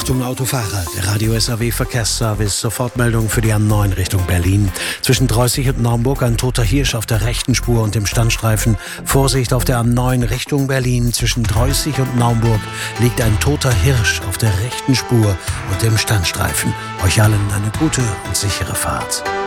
Achtung Autofahrer, der Radio SAW Verkehrsservice, Sofortmeldung für die A9 Richtung Berlin. Zwischen Dreußig und Naumburg ein toter Hirsch auf der rechten Spur und dem Standstreifen. Vorsicht auf der A9 Richtung Berlin. Zwischen Dreußig und Naumburg liegt ein toter Hirsch auf der rechten Spur und dem Standstreifen. Euch allen eine gute und sichere Fahrt.